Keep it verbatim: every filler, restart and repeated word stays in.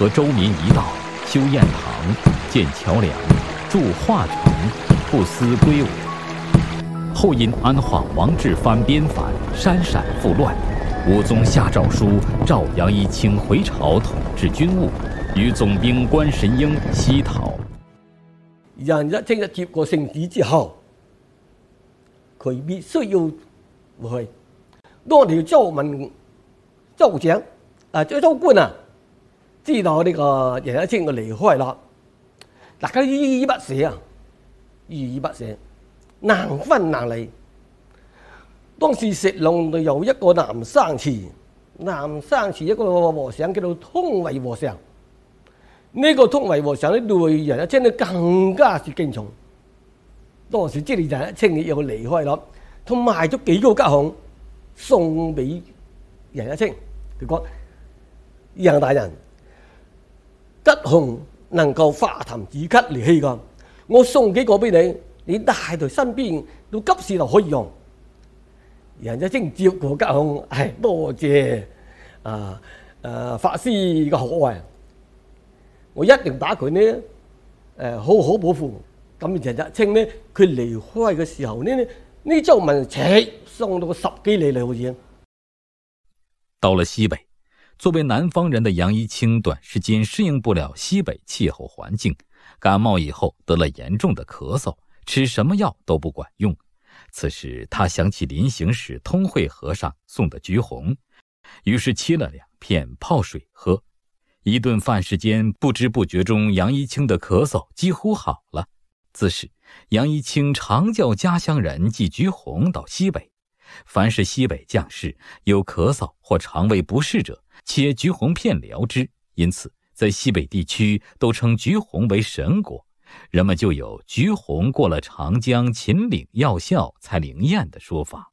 和周民一道，修堰塘，建桥梁，筑化城，不思归我。后因安化王志藩边反，山陕复乱，武宗下诏书，召杨一清回朝统治军务，与总兵关神英西讨。 楊一清一接過聖旨之後，佢必須要回去。當條周文州長啊，周州官啊，知道呢個楊一清嘅離開啦，大家依依不捨啊，依依不捨，難分難離。當時石龍有一個南生祠，南生祠一個和尚叫做通惠和尚。呢、這個通惠和尚咧對楊一清咧更加是敬重。當時知道楊一清又離開啦，佢賣咗幾個吉凶送俾楊一清。佢講：楊大人，吉凶能夠化痰止咳利氣㗎，我送幾個俾你，你帶在身邊，到急事就可以用。楊一清接過吉凶，係多謝啊啊法師嘅好愛。我一定打佢呢，誒好好保護。咁楊一清呢，佢離開嘅時候呢，呢周文扯送到十幾里嚟好似。 到了西北，作为南方人的杨一清短时间适应不了西北气候环境，感冒以后得了严重的咳嗽，吃什么药都不管用。此时他想起临行时通惠和尚送的橘红，于是切了两片泡水喝。一顿饭时间，不知不觉中杨一清的咳嗽几乎好了。自是杨一清常叫家乡人寄橘红到西北，凡是西北将士有咳嗽或肠胃不适者，切橘红片疗之。因此在西北地区都称橘红为神果，人们就有橘红过了长江秦岭药效才灵验的说法。